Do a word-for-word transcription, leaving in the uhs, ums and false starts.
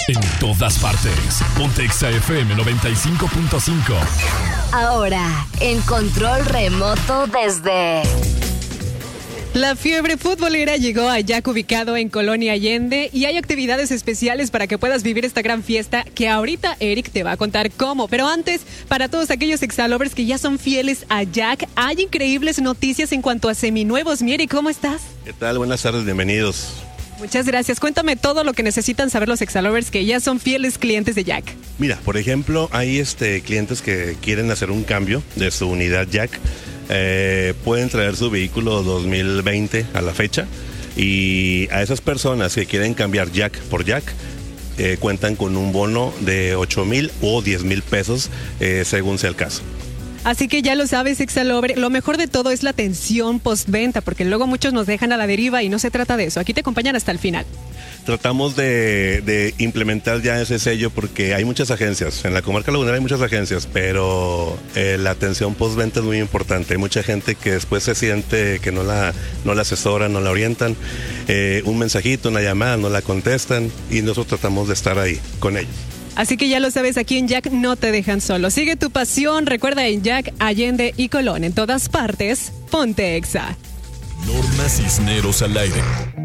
En todas partes. Ponte Exa F M noventa y cinco punto cinco. Ahora, en control remoto desde... La fiebre futbolera llegó a Jack, ubicado en Colonia Allende, y hay actividades especiales para que puedas vivir esta gran fiesta que ahorita Eric te va a contar cómo. Pero antes, para todos aquellos exalovers que ya son fieles a Jack, hay increíbles noticias en cuanto a seminuevos. Mi Eric, ¿cómo estás? ¿Qué tal? Buenas tardes, bienvenidos. Muchas gracias. Cuéntame todo lo que necesitan saber los exalovers que ya son fieles clientes de Jack. Mira, por ejemplo, hay este clientes que quieren hacer un cambio de su unidad Jack. Eh, pueden traer su vehículo dos mil veinte a la fecha, y a esas personas que quieren cambiar Jack por Jack eh, cuentan con un bono de ocho mil o diez mil pesos eh, según sea el caso. Así que ya lo sabes, exalover, lo mejor de todo es la atención postventa, porque luego muchos nos dejan a la deriva y no se trata de eso. Aquí te acompañan hasta el final. Tratamos de, de implementar ya ese sello porque hay muchas agencias. En la comarca lagunera hay muchas agencias, pero eh, la atención postventa es muy importante. Hay mucha gente que después se siente que no la, no la asesoran, no la orientan. Eh, un mensajito, una llamada, no la contestan, y nosotros tratamos de estar ahí con ellos. Así que ya lo sabes, aquí en Jack no te dejan solo. Sigue tu pasión, recuerda, en Jack, Allende y Colón. En todas partes, ponte Exa. Norma Cisneros al aire.